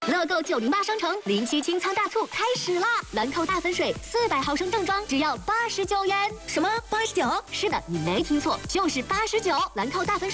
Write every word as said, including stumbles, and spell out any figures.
乐购九零八商城临期清仓大促开始啦！兰蔻大粉水四百毫升正装只要八十九元。 什么？八十九？ 是的，你没听错，就是八十九。兰蔻大粉水。